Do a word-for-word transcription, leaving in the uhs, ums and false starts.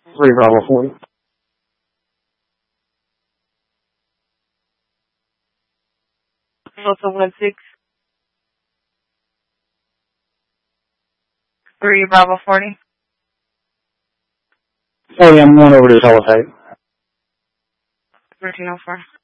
three Bravo forty. Delta one six. three Bravo forty. forty, I'm going over to teletype. thirteen oh four.